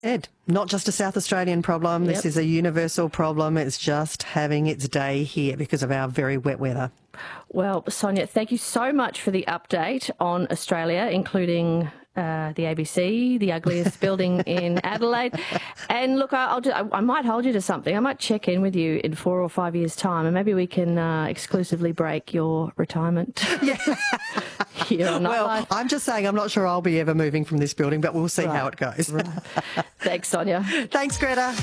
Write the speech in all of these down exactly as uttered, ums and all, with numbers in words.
Ed, not just a South Australian problem. Yep. This is a universal problem. It's just having its day here because of our very wet weather. Well, Sonia, thank you so much for the update on Australia, including uh, the A B C, the ugliest building in Adelaide. And look, I'll just, I, I might hold you to something. I might check in with you in four or five years' time, and maybe we can uh, exclusively break your retirement. Yeah. Here on Well, Nightlife. I'm just saying I'm not sure I'll be ever moving from this building, but we'll see Right. how it goes. Right. Thanks, Sonia. Thanks, Greta.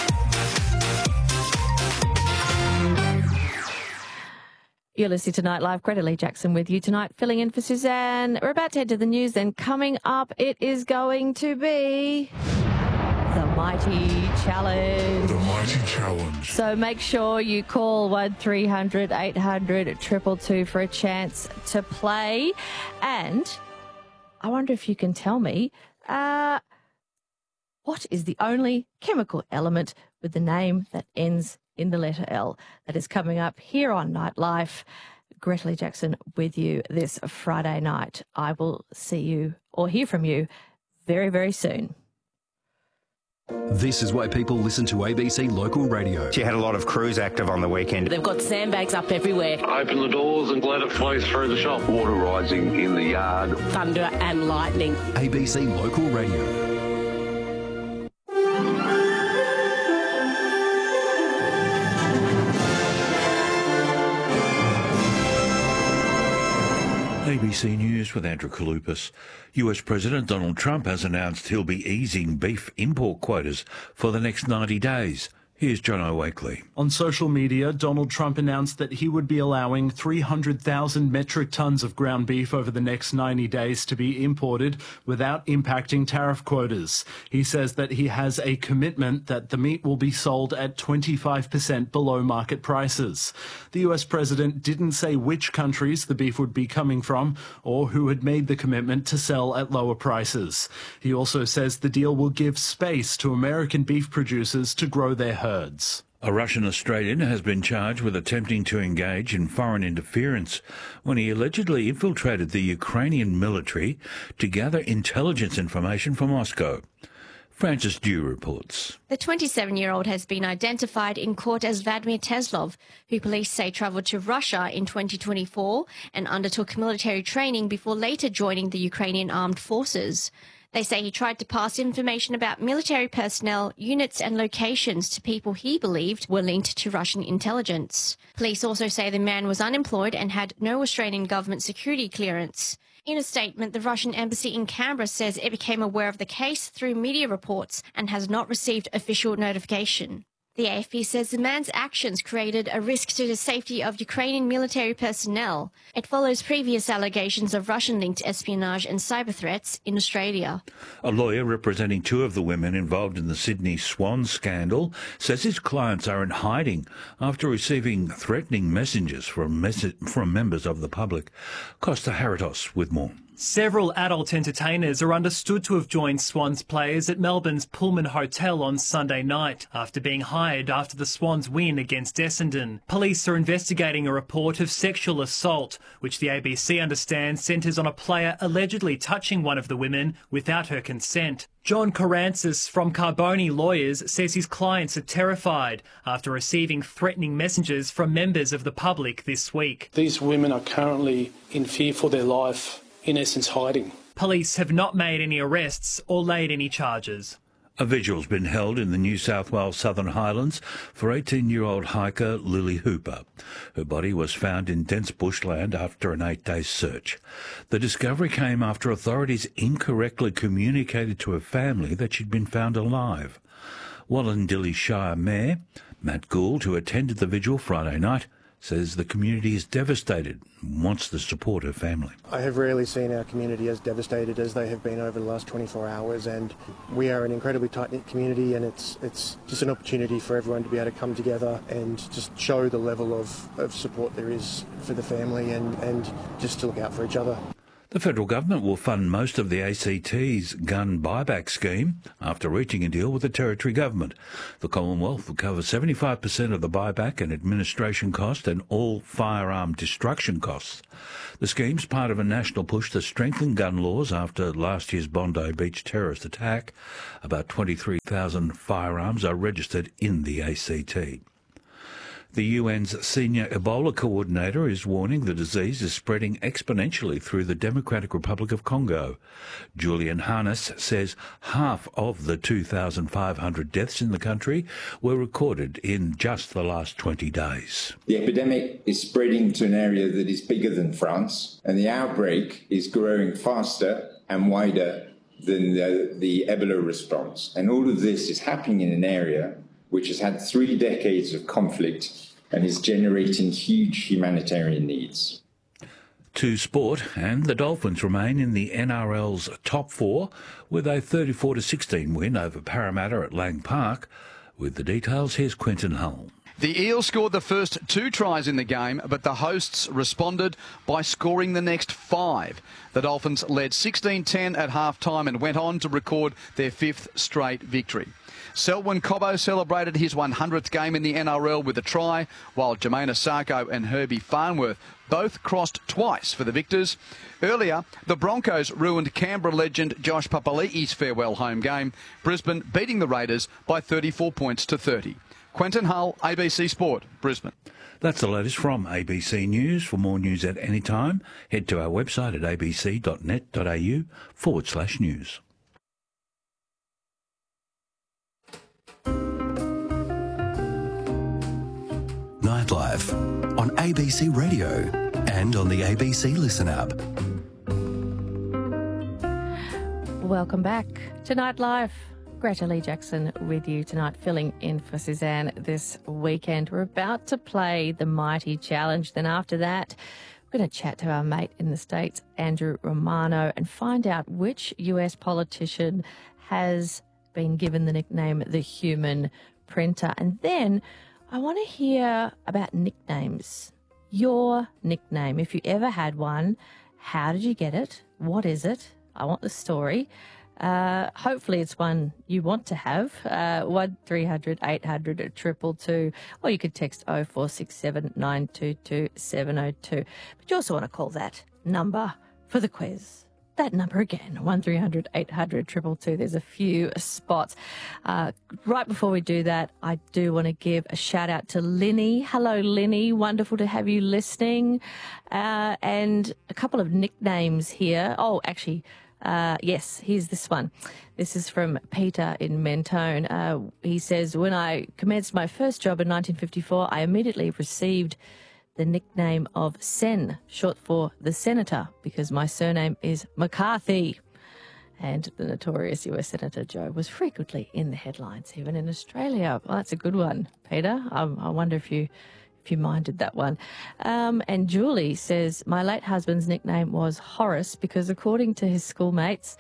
You're listening to Nightlife. Greta Lee Jackson with you tonight, filling in for Suzanne. We're about to head to the news, then coming up, it is going to be the Mighty Challenge. The Mighty Challenge. So make sure you call one three hundred eight hundred two two two for a chance to play. And I wonder if you can tell me, uh, what is the only chemical element with the name that ends in the letter L? That is coming up here on Nightlife. Greta Lee Jackson with you this Friday night. I will see you or hear from you very, very soon. This is why people listen to A B C Local Radio. She had a lot of crews active on the weekend. They've got sandbags up everywhere. Open the doors and let it flow through the shop. Water rising in the yard. Thunder and lightning. A B C Local Radio. A B C News with Andrew Kalupas. U S President Donald Trump has announced he'll be easing beef import quotas for the next ninety days. Here's John O'Wakely. On social media, Donald Trump announced that he would be allowing three hundred thousand metric tons of ground beef over the next ninety days to be imported without impacting tariff quotas. He says that he has a commitment that the meat will be sold at twenty-five percent below market prices. The U S president didn't say which countries the beef would be coming from or who had made the commitment to sell at lower prices. He also says the deal will give space to American beef producers to grow their herds. A Russian Australian has been charged with attempting to engage in foreign interference when he allegedly infiltrated the Ukrainian military to gather intelligence information from Moscow. Frances Dew reports. The twenty-seven-year-old has been identified in court as Vladimir Teslov, who police say travelled to Russia in twenty twenty-four and undertook military training before later joining the Ukrainian armed forces. They say he tried to pass information about military personnel, units and locations to people he believed were linked to Russian intelligence. Police also say the man was unemployed and had no Australian government security clearance. In a statement, the Russian embassy in Canberra says it became aware of the case through media reports and has not received official notification. The A F P says the man's actions created a risk to the safety of Ukrainian military personnel. It follows previous allegations of Russian-linked espionage and cyber threats in Australia. A lawyer representing two of the women involved in the Sydney Swan scandal says his clients are in hiding after receiving threatening messages from, mes- from members of the public. Costa Haritos with more. Several adult entertainers are understood to have joined Swans players at Melbourne's Pullman Hotel on Sunday night after being hired after the Swans win against Essendon. Police are investigating a report of sexual assault, which the A B C understands centres on a player allegedly touching one of the women without her consent. John Carancis from Carboni Lawyers says his clients are terrified after receiving threatening messages from members of the public this week. These women are currently in fear for their life, in essence hiding. Police have not made any arrests or laid any charges. A vigil's been held in the New South Wales Southern Highlands for eighteen-year-old hiker Lily Hooper. Her body was found in dense bushland after an eight-day search. The discovery came after authorities incorrectly communicated to her family that she'd been found alive. Wollondilly Shire Mayor Matt Gould, who attended the vigil Friday night, says the community is devastated and wants to support her family. I have rarely seen our community as devastated as they have been over the last twenty-four hours, and we are an incredibly tight-knit community, and it's it's just an opportunity for everyone to be able to come together and just show the level of, of support there is for the family and, and just to look out for each other. The federal government will fund most of the A C T's gun buyback scheme after reaching a deal with the territory government. The Commonwealth will cover seventy-five percent of the buyback and administration cost and all firearm destruction costs. The scheme's part of a national push to strengthen gun laws after last year's Bondi Beach terrorist attack. About twenty-three thousand firearms are registered in the A C T. The U N's senior Ebola coordinator is warning the disease is spreading exponentially through the Democratic Republic of Congo. Julian Harness says half of the two thousand five hundred deaths in the country were recorded in just the last twenty days. The epidemic is spreading to an area that is bigger than France, and the outbreak is growing faster and wider than the, the Ebola response. And all of this is happening in an area which has had three decades of conflict and is generating huge humanitarian needs. To sport, and the Dolphins remain in the N R L's top four with a thirty-four to sixteen win over Parramatta at Lang Park. With the details, here's Quentin Hull. The Eels scored the first two tries in the game, but the hosts responded by scoring the next five. The Dolphins led sixteen ten at half-time and went on to record their fifth straight victory. Selwyn Cobbo celebrated his one hundredth game in the N R L with a try, while Jermaine Asako and Herbie Farnworth both crossed twice for the victors. Earlier, the Broncos ruined Canberra legend Josh Papali'i's farewell home game, Brisbane beating the Raiders by thirty-four points to thirty. Quentin Hull, A B C Sport, Brisbane. That's the latest from A B C News. For more news at any time, head to our website at abc.net.au forward slash news. Nightlife on A B C Radio and on the A B C Listen app. Welcome back to Nightlife. Greta Lee Jackson with you tonight, filling in for Suzanne this weekend. We're about to play the Mighty Challenge. Then after that, we're going to chat to our mate in the States, Andrew Romano, and find out which U S politician has been given the nickname the Human Printer. And then I want to hear about nicknames. Your nickname, if you ever had one, how did you get it? What is it? I want the story. Uh, hopefully it's one you want to have. Uh, one three hundred eight hundred two two two, or you could text oh four six seven nine two two seven oh two. But you also want to call that number for the quiz. That number again, one three hundred eight hundred two two two. There's a few spots. Uh, right before we do that, I do want to give a shout out to Linny. Hello, Linny. Wonderful to have you listening. Uh, and a couple of nicknames here. Oh, actually, Uh, yes, here's this one. This is from Peter in Mentone. Uh, he says, when I commenced my first job in nineteen fifty-four, I immediately received the nickname of Sen, short for the Senator, because my surname is McCarthy. And the notorious U S Senator Joe was frequently in the headlines, even in Australia. Well, that's a good one, Peter. I, I wonder if you... if you minded that one. Um, and Julie says, my late husband's nickname was Horace because according to his schoolmates,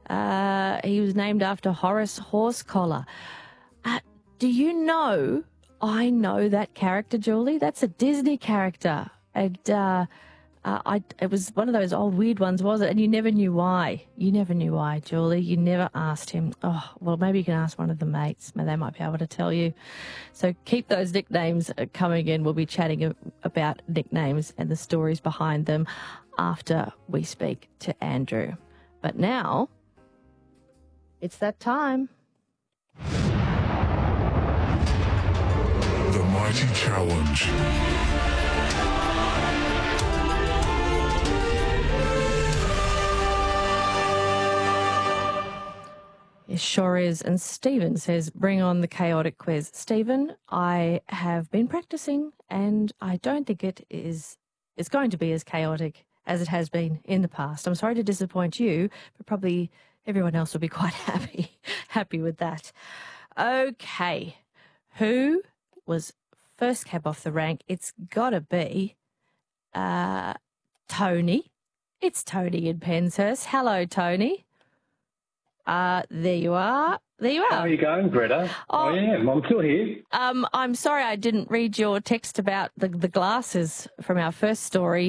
uh, he was named after Horace Horsecollar. Uh, do you know, I know that character, Julie. That's a Disney character. And uh, uh, I, it was one of those old weird ones, was it? And you never knew why. You never knew why, Julie. You never asked him. Oh, well, maybe you can ask one of the mates. They might be able to tell you. So keep those nicknames coming in. We'll be chatting about nicknames and the stories behind them after we speak to Andrew. But now, it's that time. The Mighty Challenge. It sure is. And Stephen says, bring on the chaotic quiz. Stephen, I have been practicing and I don't think it is it's going to be as chaotic as it has been in the past. I'm sorry to disappoint you, but probably everyone else will be quite happy, happy with that. Okay. Who was first cab off the rank? It's got to be uh, Tony. It's Tony in Penshurst. Hello, Tony. Uh, there you are. There you are. How are you going, Greta? Oh, I am. I'm still here. Um, I'm sorry I didn't read your text about the, the glasses from our first story.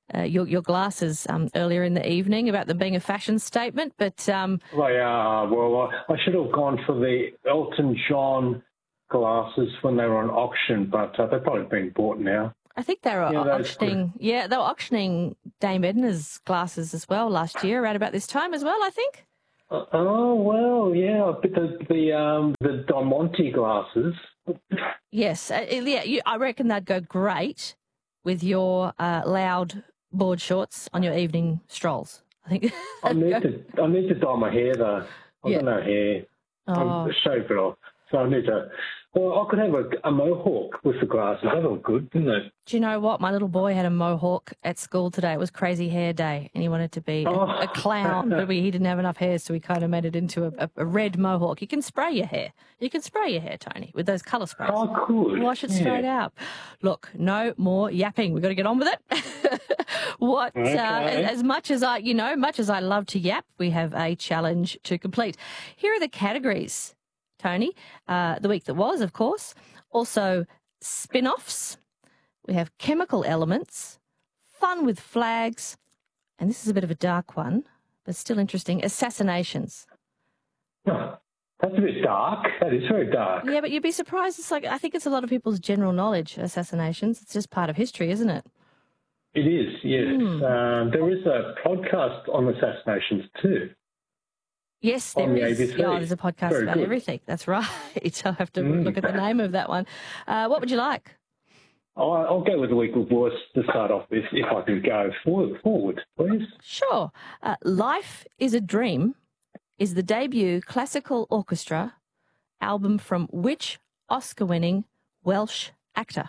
uh, your your glasses um, earlier in the evening about them being a fashion statement, but um, they are. Well, I, I should have gone for the Elton John glasses when they were on auction, but uh, they've probably been bought now. I think they were Yeah, those auctioning. Yeah, they were auctioning Dame Edna's glasses as well last year, around about this time as well, I think. Uh, oh well, yeah, but the the um the Don Monte glasses. Yes, uh, yeah, you, I reckon they'd go great with your uh, loud board shorts on your evening strolls. I think. I need to I need to dye my hair though. I've Yeah. got no hair. Oh. I'm shaved it off, so I need to. Well, I could have a, a mohawk with the glasses. That look good, didn't it? Do you know what? My little boy had a mohawk at school today. It was crazy hair day, and he wanted to be a, Oh. a clown, but we, he didn't have enough hair, so we kind of made it into a, a, a red mohawk. You can spray your hair. You can spray your hair, Tony, with those colour sprays. Oh, cool. Wash it Yeah. straight out. Look, no more yapping. We've got to get on with it. What? Okay. Uh, as much as I, you know, much as I love to yap, we have a challenge to complete. Here are the categories, Tony. Uh, the week that was, of course. Also, spin-offs. We have chemical elements, fun with flags, and this is a bit of a dark one, but still interesting, assassinations. Oh, that's a bit dark. That is very dark. Yeah, but you'd be surprised. It's like, I think it's a lot of people's general knowledge, assassinations. It's just part of history, isn't it? It is, yes. Hmm. Um, there is a podcast on assassinations too. Yes, On there the is. A B C. Yeah, there's a podcast Very about good. everything. That's right. I'll have to Mm. look at the name of that one. Uh, what would you like? I'll, I'll go with the week of worst to start off with, if I can go forward, forward please. Sure. Uh, Life is a Dream is the debut classical orchestra album from which Oscar-winning Welsh actor?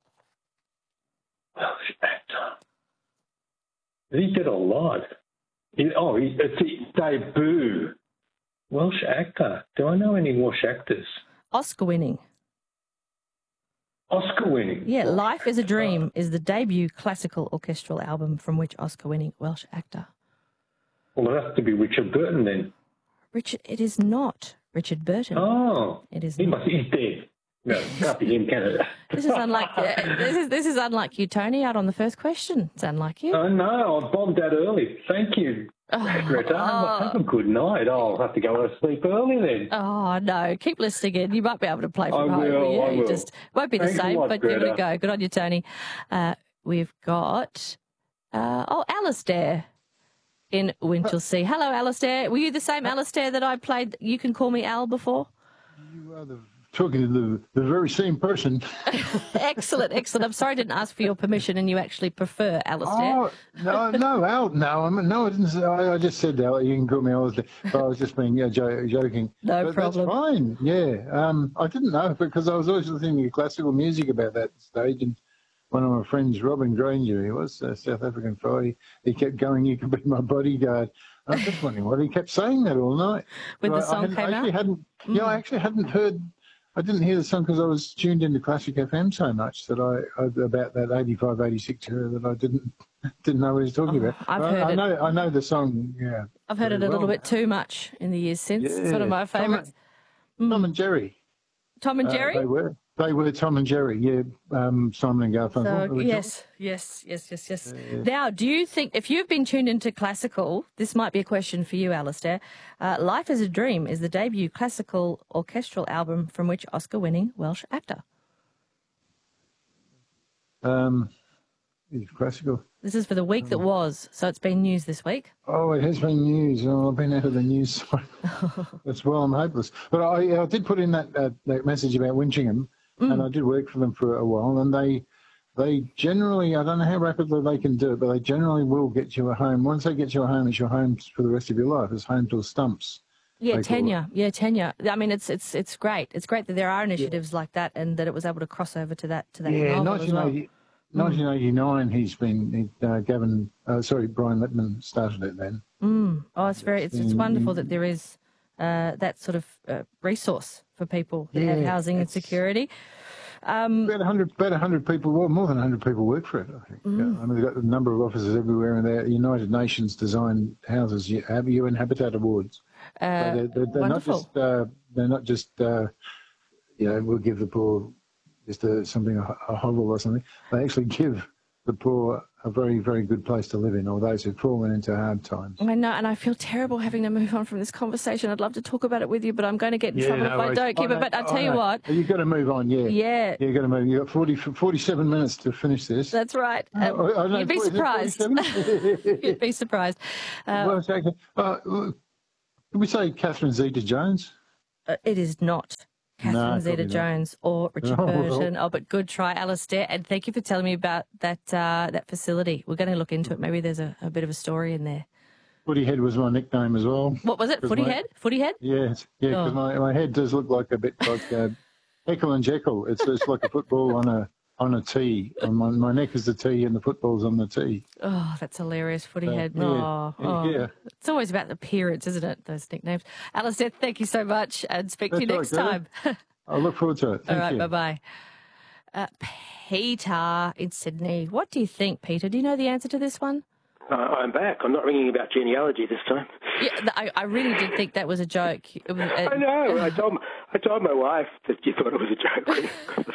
Welsh actor. He did a lot. He, oh, he, it's his debut. Welsh actor. Do I know any Welsh actors? Oscar-winning. Oscar-winning. Yeah, Life is a Dream is the debut classical orchestral album from which Oscar-winning Welsh actor? Well, it'll have to be Richard Burton then. Richard, it is not Richard Burton. Oh, It is he not. must. He's dead. No, can't be him, can it? This is unlike uh, this is this is unlike you, Tony. Out on the first question, it's unlike you. Oh no, I bombed out early. Thank you, Greta. Have a good night. I'll have to go to sleep early then. Oh no, keep listening in. You might be able to play from I home. will, yeah, I you will. just won't be the Thanks a same, lot, but give it a Greta. go. Good on you, Tony. Uh, we've got uh, oh Alistair in Winchelsea. Hello, Alistair. Were you the same Alistair that I played You Can Call Me Al before? You are the, talking to the, the very same person. Excellent, excellent. I'm sorry I didn't ask for your permission and you actually prefer Alistair. Oh, no, no, Al, no, I mean, no, I didn't say, I, I just said Al, you can call me Alistair, but I was just being uh, jo- joking. No but problem. That's fine, yeah. Um, I didn't know because I was always listening to classical music about that stage, and one of my friends, Robin Granger, he was a South African fellow, he, he kept going, you can be my bodyguard. I was just wondering what he kept saying that all night. When But the I- song I hadn't- came I actually out? hadn't, yeah, I actually hadn't heard, I didn't hear the song because I was tuned into Classic F M so much that I, I about that eighty-five, eighty-six era that I didn't didn't know what he was talking about. I've But heard I, it. I know I know the song, yeah. I've heard it very a little well. bit too much in the years since. It's one of my Tom and- favourites. Tom and Jerry. Tom and Uh, Jerry? they were. They were Tom and Jerry, yeah. Um, Simon and Garfunkel. So, original. yes, yes, yes, yes, yes. Now, do you think, if you've been tuned into classical, this might be a question for you, Alistair. Uh, Life is a Dream is the debut classical orchestral album from which Oscar-winning Welsh actor? Um, it's classical. This is for the week that was, so it's been news this week. Oh, it has been news. Oh, I've been out of the news side. That's well, I'm hopeless. But I, I did put in that uh, that message about Winching Mm. and I did work for them for a while, and they they generally, I don't know how rapidly they can do it, but they generally will get you a home. Once they get you a home, it's your home for the rest of your life. It's home till stumps. Yeah, they call it. tenure. Yeah, tenure. I mean, it's it's it's great. It's great that there are initiatives like that, and that it was able to cross over to that to that Yeah, novel as well. nineteen eighty, nineteen eighty-nine. He's been he, uh, Gavin. Uh, sorry, Brian Littman started it then. Mm. Oh, it's very, it's, it's Mm. wonderful that there is uh, that sort of uh, resource for people that have Yeah, housing and security. Um, about a hundred, about a hundred people. Well, more than a hundred people work for it. I think. Mm. Yeah, I mean, they've got a number of offices everywhere, and they're United Nations designed houses. You have U N Habitat Awards. Uh, So they're, they're, they're not wonderful. just. Uh, they're not just. Uh, you know, we'll give the poor just uh, something a, a hovel or something. They actually give the poor a very, very good place to live in, or those who've fallen into hard times. I know, and I feel terrible having to move on from this conversation. I'd love to talk about it with you, but I'm going to get in Yeah, trouble no if I worries. don't keep I it. know, But I'll I tell you know. what. You've got to move on, yeah. Yeah. You've got to move. You've got forty, forty-seven minutes to finish this. That's right. Um, Oh, I don't know, you'd be is it surprised. forty-seven? You'd be surprised. Uh, well, it's okay. Uh, look, did we say Catherine Zeta-Jones? uh, it is not Catherine No, probably not. Zeta-Jones or Richard Oh, well. Burton. Oh, but good try, Alistair. And thank you for telling me about that uh, that facility. We're going to look into it. Maybe there's a, a bit of a story in there. Footy Head was my nickname as well. What was it? 'Cause Footy my- head? Footy head? Yes, yeah, because Oh. my, my head does look like a bit like uh, Jekyll and Jekyll. It's just like a football on a on a tee. And my, my neck is the tee and the football's on the tee. Oh, that's hilarious. Footy So, head. yeah, Oh, oh. yeah. It's always about the appearance, isn't it? Those nicknames. Alistair, thank you so much, and speak to you That's next all right, time. I look forward to it. Thank All right, you. bye-bye. Uh, Peter in Sydney. What do you think, Peter? Do you know the answer to this one? Uh, I'm back. I'm not ringing about genealogy this time. Yeah, th- I, I really did think that was a joke. It was, uh, I know. I told I told my wife that you thought it was a joke.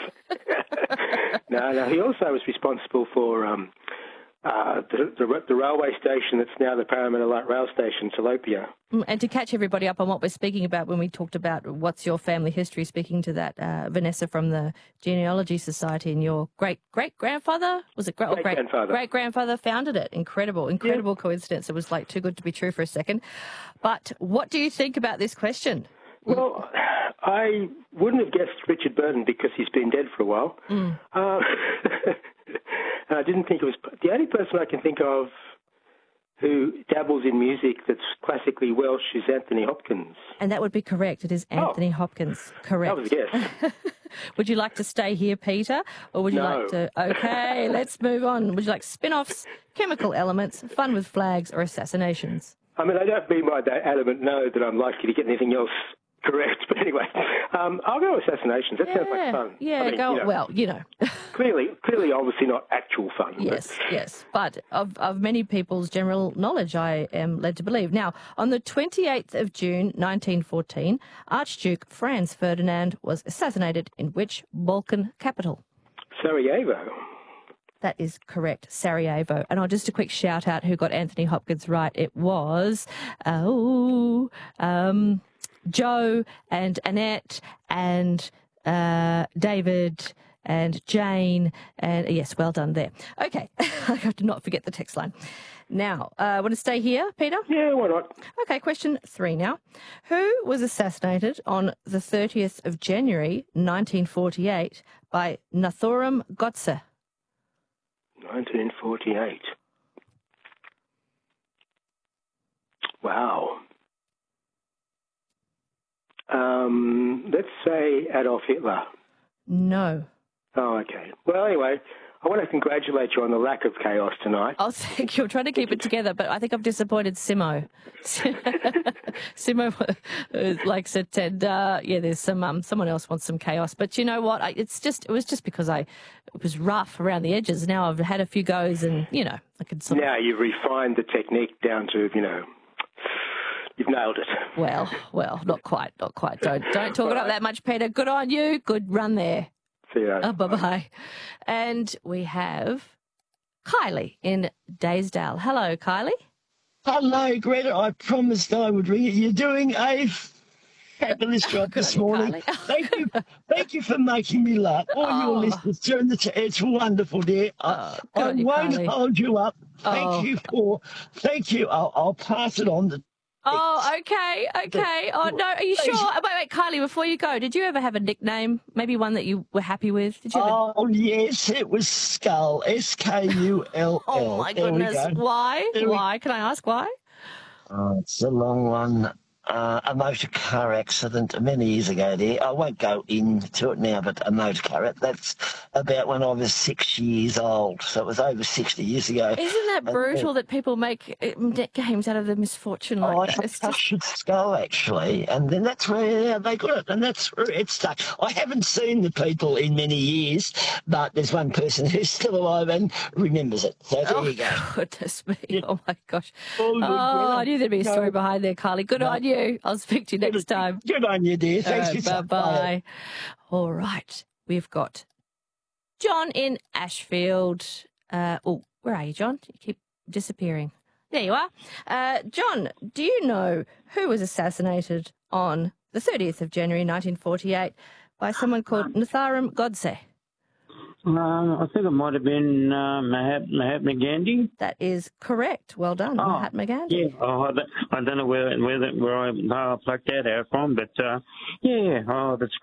no, no. He also was responsible for um, uh, the, the the railway station that's now the Parramatta Light Rail Station, Salopia. And to catch everybody up on what we're speaking about when we talked about what's your family history, speaking to that uh, Vanessa from the Genealogy Society, and your great great grandfather was it great great Great-grandfather. great grandfather founded it. Incredible, incredible coincidence. It was like too good to be true for a second. But what do you think about this question? Well, I wouldn't have guessed Richard Burton because he's been dead for a while. Mm. Uh, and I didn't think it was the only person I can think of who dabbles in music that's classically Welsh is Anthony Hopkins. And that would be correct. It is Anthony Hopkins. Correct. That was a guess. Would you like to stay here, Peter, or would you No. like to? Okay, let's move on. Would you like spin-offs, chemical elements, fun with flags, or assassinations? I mean, I don't mean by that adamant no that I'm likely to get anything else correct, but anyway, um, I'll go assassinations. That sounds like fun. Yeah, I mean, go you know, well. You know. clearly, clearly, obviously not actual fun. Yes, yes. But of, of many people's general knowledge, I am led to believe. Now, on the twenty-eighth of June, nineteen fourteen, Archduke Franz Ferdinand was assassinated in which Balkan capital? But Sarajevo. That is correct, Sarajevo. And I'll just a quick shout out who got Anthony Hopkins right. It was, oh, um, Joe and Annette and uh, David and Jane. And yes, well done there. Okay, I have to not forget the text line. Now, uh, want to stay here, Peter? Yeah, why not? Okay, question three now. Who was assassinated on the thirtieth of January, nineteen forty-eight by Nathorum Godse? nineteen forty-eight. Wow. Um, let's say Adolf Hitler. No. Oh, okay. Well, anyway, I want to congratulate you on the lack of chaos tonight. Oh, thank you. I'm trying to keep it together, but I think I've disappointed Simo. Simo uh, likes it, and uh, yeah, there's some um, someone else wants some chaos. But you know what? I, it's just it was just because I it was rough around the edges. Now I've had a few goes, and you know I could sort of. Now you've refined the technique down to, you know, you've nailed it. Well, well, not quite, not quite. Don't don't talk it up that much, Peter. Good on you. Good run there. See you later. Oh, bye-bye. And we have Kylie in Daysdale. Hello, Kylie. Hello, Greta. I promised I would ring you. You're doing a fabulous job this morning. Thank you, thank you for making me laugh. All Oh. your listeners during the. T- it's wonderful, dear. I, good I on you, won't Kylie. hold you up. Thank Oh. you for. Thank you. I'll, I'll pass it on. To, Oh, okay, okay. Oh, no, are you sure? Oh, wait, wait, Kylie, before you go, did you ever have a nickname? Maybe one that you were happy with? Did you ever... oh yes, it was Skull. S K U L L. Oh, my There we goodness. go. Why? There we- Why? Can I ask why? Oh, it's a long one. Uh, a motor car accident many years ago there. I won't go into it now, but a motor car, that's about when I was six years old. So it was over sixty years ago. Isn't that And, uh, brutal that people make uh, games out of the misfortune like Oh, that? I It's thought I just... should Skull, actually. And then that's where they got it. And that's where it stuck. I haven't seen the people in many years, but there's one person who's still alive and remembers it. So there Oh, you go. goodness me. Oh, my gosh. All Oh, good, I knew there'd be a No. story behind there, Carly. Good No. on you. I'll speak to you next time. Good on you, dear. Thanks for your time. Bye-bye. All right. We've got John in Ashfield. Uh, oh, where are you, John? You keep disappearing. There you are. Uh, John, do you know who was assassinated on the thirtieth of January nineteen forty-eight by someone called Natharam Godse? Um, I think it might have been uh, Mahat- Mahatma Gandhi. That is correct. Well done, oh, Mahatma Gandhi. Yeah, oh, I, don't, I don't know where where, where I, how I plucked that out from, but uh, yeah, oh, that's